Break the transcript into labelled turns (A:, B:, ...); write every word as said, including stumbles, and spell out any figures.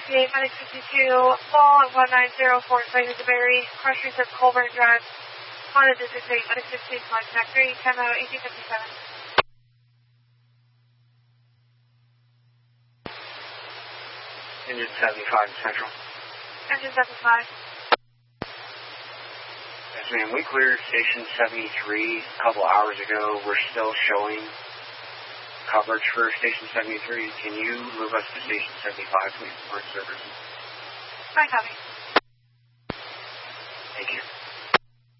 A: fifty-eight, Medic fifty-two, ball at one nine zero four, site is the Berry, crush reserve Colburn Drive, Honda District eight, Medic fifteen, flight factory, time out eighteen fifty-seven.
B: Engine seventy-five, Central.
A: Engine seventy-five.
B: Yes, ma'am. We cleared Station seventy-three a couple hours ago. We're still showing coverage for Station seventy-three. Can you move us to Station seventy-five, please, for service?
A: Fine, copy.
B: Thank you.